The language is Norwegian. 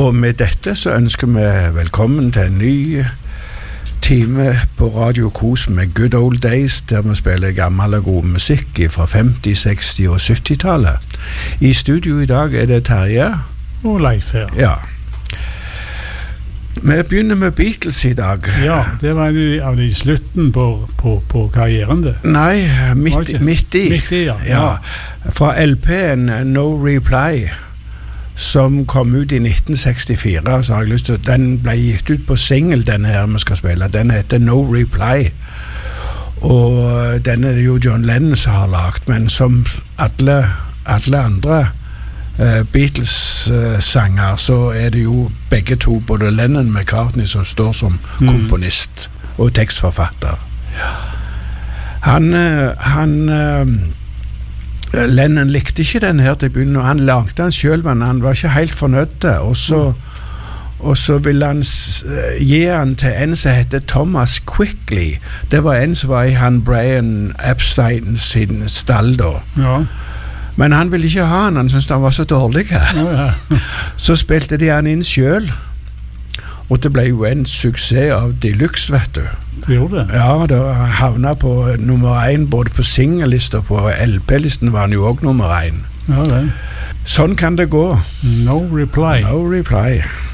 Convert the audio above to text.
Og med dette så ønsker vi velkommen til en ny time på Radio Kos med Good Old Days, der vi spiller gammel og god musikk fra 50-, 60- og 70-tallet. I studio i dag det Terje og Leif her. Ja. Vi begynner med Beatles i dag. Ja, det var av de slutten på karrieren det. Nei, midt i. Midt i, ja. Fra LP'en No Reply, som kom ut i 1964, så har jeg lyst til, den ble gitt ut på single, denne her vi skal spille. Den heter No Reply. Og den det jo John Lennon som har lagt, men som alle andre Beatles-sanger, så det jo begge to, både Lennon og McCartney, som står som komponist og tekstforfatter. Lennon likte ikke den her til begynnelsen, og han lagde den selv, men han var ikke helt fornøyd, og så ville han gi han til en som heter Thomas Quigley. Det var en som var i han Brian Epstein sin stall da. Ja. Men han ville ikke ha han syntes han var så dårlig. Ja. Så spilte de han inn selv, og det ble jo en suksess av deluxe, vet du. Det gjorde det? Ja, det havnet på nummer 1, både på singellister og på LP-listen var han jo også nummer 1. Ja, det. Sånn kan det gå. No Reply. No Reply.